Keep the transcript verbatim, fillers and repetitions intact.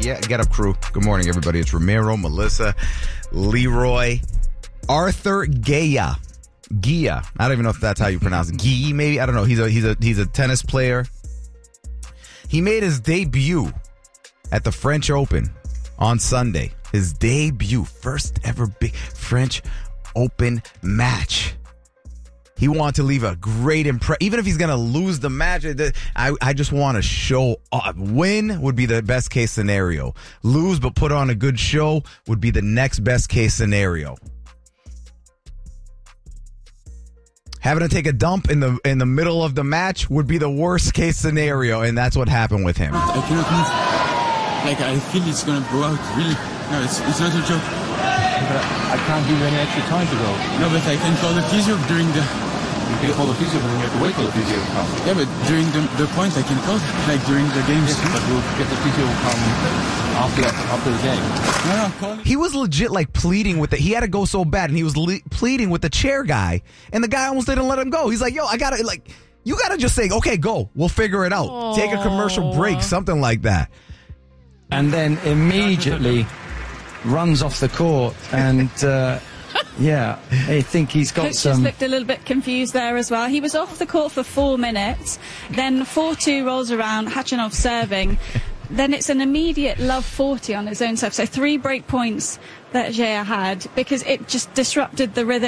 Yeah, get up, crew. Good morning, everybody. It's Ramiro, Melissa, Leroy, Arthur Gaya. Gia. I don't even know if that's how you pronounce it. Guy, maybe? I don't know. He's a he's a he's a tennis player. He made his debut at the French Open on Sunday. His debut, first ever big French Open match. He wanted to leave a great impression. Even if he's going to lose the match, I, I just want to show up. Win would be the best case scenario. Lose but put on a good show would be the next best case scenario. Having to take a dump in the in the middle of the match would be the worst case scenario, and that's what happened with him. I cannot move. Like, I feel it's going to blow out, really. No, it's, it's not a joke. But I can't give you any extra time to go. No, but I can call the physio during the... You can call the physio, but then you have to wait for the physio to come. Yeah, but during the, the point I can call, like during the games. Yes, but we'll get the physio to come after, after the game. No, no, call He was legit like pleading with it. He had to go so bad, and he was le- pleading with the chair guy, and the guy almost didn't let him go. He's like, yo, I gotta, like, you gotta just say, okay, go. We'll figure it out. Aww. Take a commercial break, something like that. And then immediately runs off the court, and uh, yeah, I think he's got Coach some. Just looked a little bit confused there as well. He was off the court for four minutes, then four two rolls around, Khachanov serving. Then it's an immediate love forty on his own serve. So three break points that Gea had because it just disrupted the rhythm.